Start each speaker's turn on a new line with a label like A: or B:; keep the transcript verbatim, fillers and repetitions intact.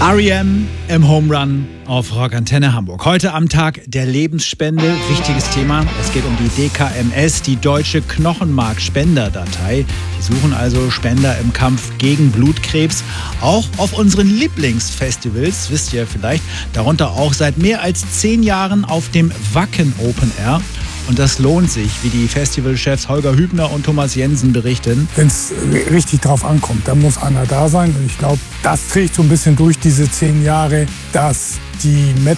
A: R E M im Home Run auf Rockantenne Hamburg. Heute am Tag der Lebensspende. Wichtiges Thema. Es geht um die D K M S, die Deutsche Knochenmark-Spenderdatei. Die suchen also Spender im Kampf gegen Blutkrebs. Auch auf unseren Lieblingsfestivals, wisst ihr vielleicht, darunter auch seit mehr als zehn Jahren auf dem Wacken Open Air. Und das lohnt sich, wie die Festivalchefs Holger Hübner und Thomas Jensen berichten.
B: Wenn es richtig drauf ankommt, dann muss einer da sein. Und ich glaube, das trägt so ein bisschen durch diese zehn Jahre, dass die